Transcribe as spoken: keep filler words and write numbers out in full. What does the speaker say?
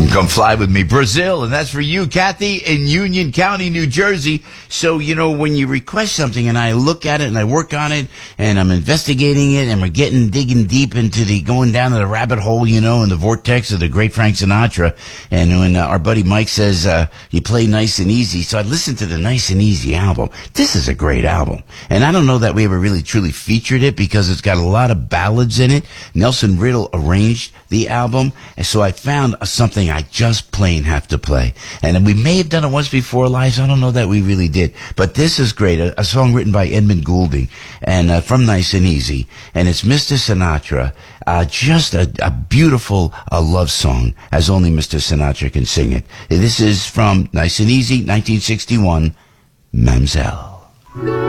Come Fly With Me, Brazil, and that's for you, Kathy, in Union County, New Jersey. So, you know, when you request something and I look at it and I work on it and I'm investigating it and we're getting, digging deep into the, going down to the rabbit hole, you know, in the vortex of the great Frank Sinatra. And when uh, our buddy Mike says, uh, you play Nice and Easy, so I listened to the Nice and Easy album. This is a great album. And I don't know that we ever really truly featured it because it's got a lot of ballads in it. Nelson Riddle arranged the album, and so I found something I just plain have to play. And we may have done it once before, Liza. I don't know that we really did. But this is great. A, a song written by Edmund Goulding and uh, from Nice and Easy. And it's Mister Sinatra. Uh, just a, a beautiful uh, love song, as only Mister Sinatra can sing it. This is from Nice and Easy, nineteen sixty-one, Mamselle.